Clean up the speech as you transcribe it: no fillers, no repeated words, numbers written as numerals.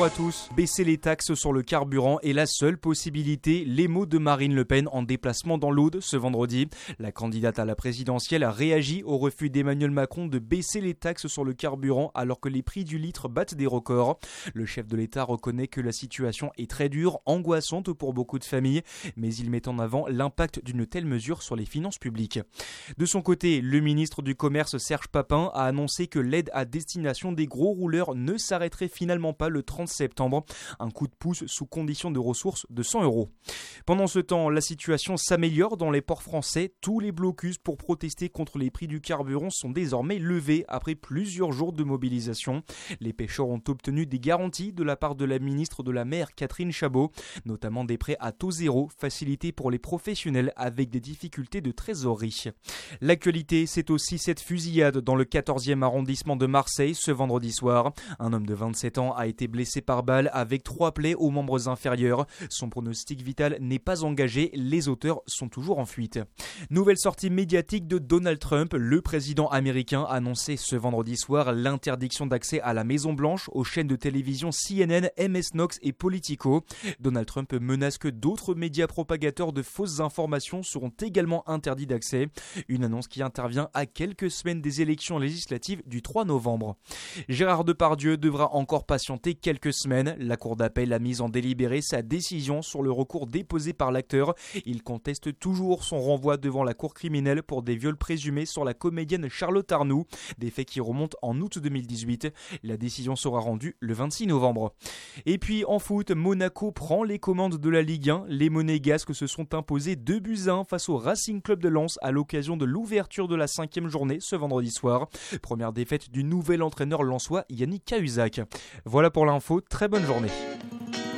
Bonjour à tous. Baisser les taxes sur le carburant est la seule possibilité. Les mots de Marine Le Pen en déplacement dans l'Aude ce vendredi. La candidate à la présidentielle a réagi au refus d'Emmanuel Macron de baisser les taxes sur le carburant alors que les prix du litre battent des records. Le chef de l'État reconnaît que la situation est très dure, angoissante pour beaucoup de familles, mais il met en avant l'impact d'une telle mesure sur les finances publiques. De son côté, le ministre du Commerce Serge Papin a annoncé que l'aide à destination des gros rouleurs ne s'arrêterait finalement pas le 30 septembre. Un coup de pouce sous condition de ressources de 100 €. Pendant ce temps, la situation s'améliore dans les ports français. Tous les blocus pour protester contre les prix du carburant sont désormais levés après plusieurs jours de mobilisation. Les pêcheurs ont obtenu des garanties de la part de la ministre de la Mer Catherine Chabot, notamment des prêts à taux zéro facilités pour les professionnels avec des difficultés de trésorerie. L'actualité, c'est aussi cette fusillade dans le 14e arrondissement de Marseille ce vendredi soir. Un homme de 27 ans a été blessé par balle avec 3 plaies aux membres inférieurs. Son pronostic vital n'est pas engagé, les auteurs sont toujours en fuite. Nouvelle sortie médiatique de Donald Trump. Le président américain a annoncé ce vendredi soir l'interdiction d'accès à la Maison-Blanche aux chaînes de télévision CNN, MS Knox et Politico. Donald Trump menace que d'autres médias propagateurs de fausses informations seront également interdits d'accès. Une annonce qui intervient à quelques semaines des élections législatives du 3 novembre. Gérard Depardieu devra encore patienter quelques semaines. La Cour d'appel a mis en délibéré sa décision sur le recours déposé par l'acteur. Il conteste toujours son renvoi devant la cour criminelle pour des viols présumés sur la comédienne Charlotte Arnoux, des faits qui remontent en août 2018. La décision sera rendue le 26 novembre. Et puis en foot, Monaco prend les commandes de la Ligue 1. Les Monégasques se sont imposés 2-1 face au Racing Club de Lens à l'occasion de l'ouverture de la 5e journée ce vendredi soir. Première défaite du nouvel entraîneur lensois Yannick Cahuzac. Voilà pour l'info, très bonne journée.